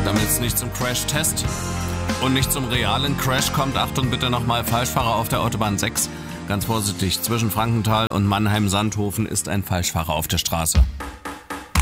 damit es nicht zum Crash-Test und nicht zum realen Crash kommt, Achtung bitte nochmal, Falschfahrer auf der Autobahn 6. Ganz vorsichtig, zwischen Frankenthal und Mannheim-Sandhofen ist ein Falschfahrer auf der Straße.